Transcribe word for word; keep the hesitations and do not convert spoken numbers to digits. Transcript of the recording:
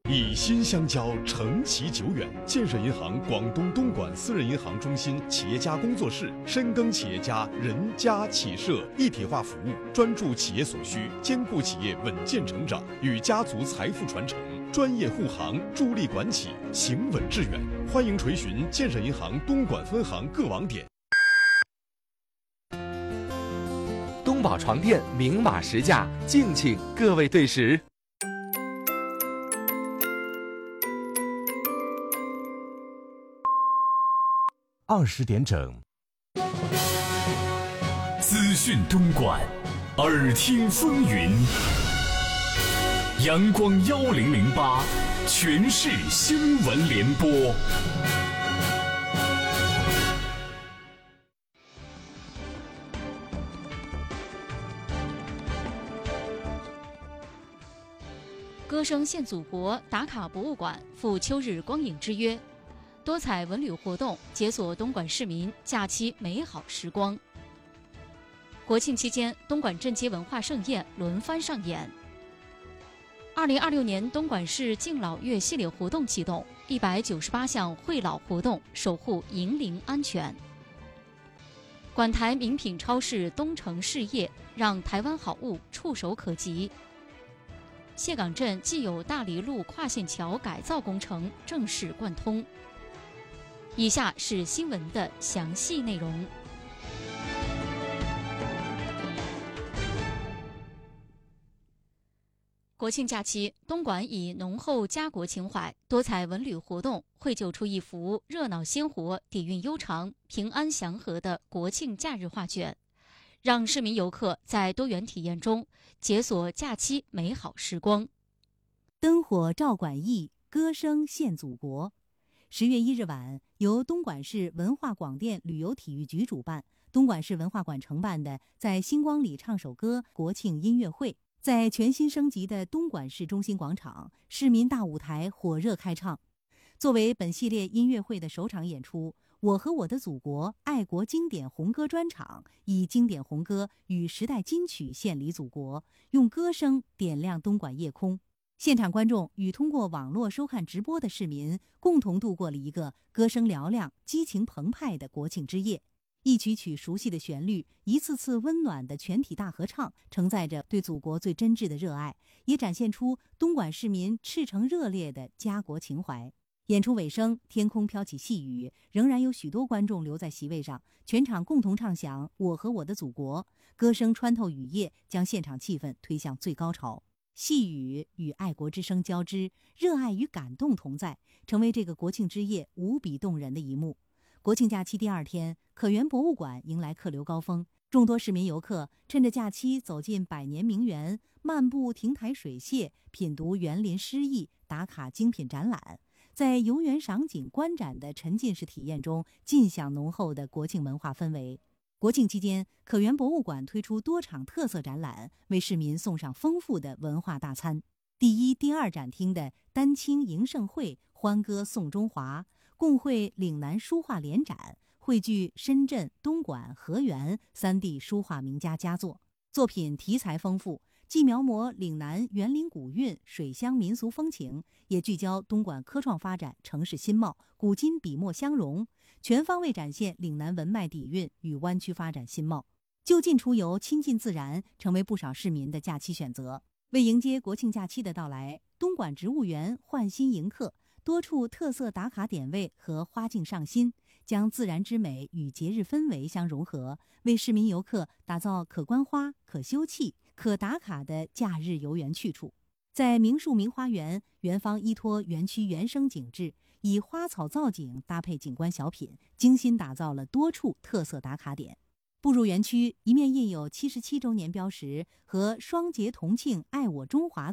以心相交，承其久远。建设银行广东东莞私人银行中心企业家工作室，深耕企业家人家企社一体化服务，专注企业所需，兼顾企业稳健成长与家族财富传承，专业护航，助力管企行稳致远。欢迎垂询建设银行东莞分行各网点。 东宝床垫明码实价，敬请各位对时。 二十点整， 资讯东莞，耳听风云。阳光幺零零八，全市新闻联播。 歌声献祖国，打卡博物馆赴秋日光影之约。多彩文旅活动解锁东莞市民假期美好时光。国庆期间，东莞镇街文化盛宴轮番上演。二零二六年东莞市敬老月系列活动启动，一百九十八项惠老活动守护银龄安全。莞台名品超市东城事业让台湾好物触手可及。谢港镇既有大黎路跨线桥改造工程正式贯通。以下是新闻的详细内容。国庆假期，东莞以浓厚家国情怀、多彩文旅活动绘就出一幅热闹鲜活、底蕴悠长、平安祥和的国庆假日画卷，让市民游客在多元体验中解锁假期美好时光。 灯火照莞意，歌声献祖国。十月一日晚，由东莞市文化广电旅游体育局主办，东莞市文化馆承办的在星光里唱首歌国庆音乐会，在全新升级的东莞市中心广场市民大舞台火热开唱。作为本系列音乐会的首场演出，我和我的祖国爱国经典红歌专场以经典红歌与时代金曲献礼祖国，用歌声点亮东莞夜空。现场观众与通过网络收看直播的市民共同度过了一个歌声嘹亮、激情澎湃的国庆之夜。一曲曲熟悉的旋律，一次次温暖的全体大合唱，承载着对祖国最真挚的热爱，也展现出东莞市民赤诚热烈的家国情怀。演出尾声，天空飘起细雨，仍然有许多观众留在席位上，全场共同唱响《我和我的祖国》，歌声穿透雨夜，将现场气氛推向最高潮。细雨与爱国之声交织，热爱与感动同在，成为这个国庆之夜无比动人的一幕。国庆假期第二天，可园博物馆迎来客流高峰，众多市民游客趁着假期走进百年名园，漫步亭台水榭，品读园林诗意，打卡精品展览，在游园赏景观展的沉浸式体验中，尽享浓厚的国庆文化氛围。国庆期间，可园博物馆推出多场特色展览，为市民送上丰富的文化大餐。第一、第二展厅的丹青迎盛会、欢歌颂中华，共绘岭南书画联展，汇聚深圳、东莞、河源三地书画名家佳作，作品题材丰富，既描摹岭南园林古韵、水乡民俗风情，也聚焦东莞科创发展、城市新貌、古今笔墨相融，全方位展现岭南文脉底蕴与湾区发展新貌。就近出游，亲近自然，成为不少市民的假期选择。为迎接国庆假期的到来，东莞植物园焕新迎客，多处特色打卡点位和花径上新，将自然之美与节日氛围相融合，为市民游客打造可观花、可休憩、可打卡的假日游园去处。在名树名花园，园方依托园区原生景致，以花草造景搭配景观小品，精心打造了多处特色打卡点。步入园区，一面印有七十七周年标识和双节同庆爱我中华